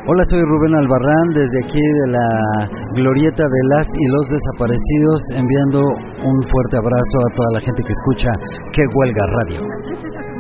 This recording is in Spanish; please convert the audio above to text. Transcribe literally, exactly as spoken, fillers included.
Hola, soy Rubén Albarrán, desde aquí de la glorieta de las y los desaparecidos, enviando un fuerte abrazo a toda la gente que escucha Que Huelga Radio.